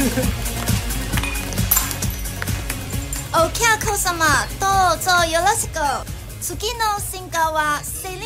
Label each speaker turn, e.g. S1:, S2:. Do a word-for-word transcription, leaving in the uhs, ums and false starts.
S1: お客様どうぞよろしく。次のシンガーはセリ